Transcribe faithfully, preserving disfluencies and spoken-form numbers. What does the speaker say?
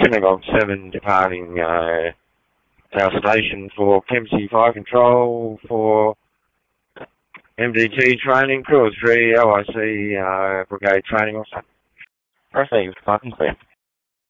Synagogue seven departing uh, our station for Kempsey Fire Control for M D T training, crew three, O I C uh, Brigade Training Officer. Received. Parking clear.